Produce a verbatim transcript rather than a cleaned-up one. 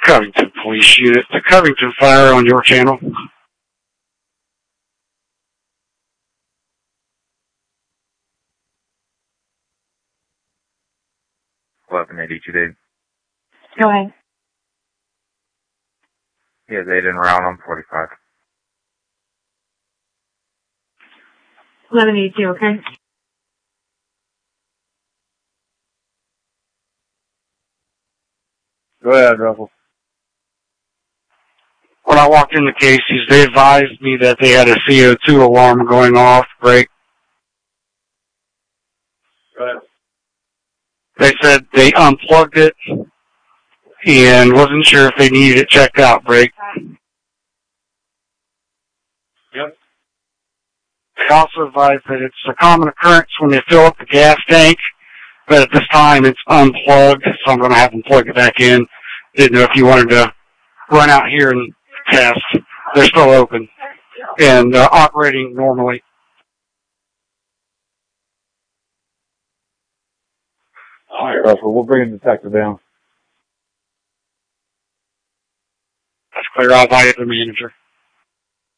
Covington Police Unit. The Covington Fire on your channel. eleven eighty-two, Dave. Go ahead. He has eight in round on forty-five. eleven eighty-two, okay? Go ahead, Russell. When I walked into Casey's, they advised me that they had a C O two alarm going off, break. Go ahead. They said they unplugged it and wasn't sure if they needed it checked out, break. Yep. They also advised that it's a common occurrence when they fill up the gas tank, but at this time it's unplugged, so I'm going to have them plug it back in. Didn't know if you wanted to run out here and test. They're still open and uh, operating normally. All right, Russell, we'll bring the detective down. That's clear. I'll buy it to the manager.